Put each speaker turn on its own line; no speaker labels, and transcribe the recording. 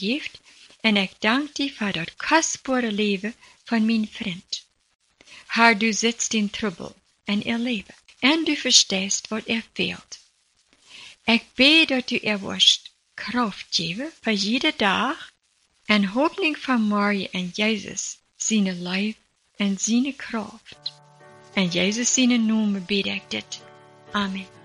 geeft en ik dank die voor dat kostbare leven van mijn vriend. Haar, du zit in trubbel en leven, en du verstehst wat fehlt. Ik bid dat du worst kracht geven voor jede dag en hoopning van morgen en Jezus, zijn lijf en zijn kracht. En Jezus zijn naam bid ik dit. Amen.